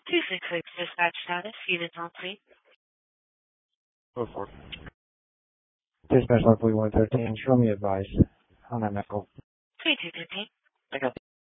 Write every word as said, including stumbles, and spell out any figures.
two six six dispatch status, units on scene. Go for it. Dispatch one forty-one thirteen, show me advice on that medical. twenty-two fifteen. I got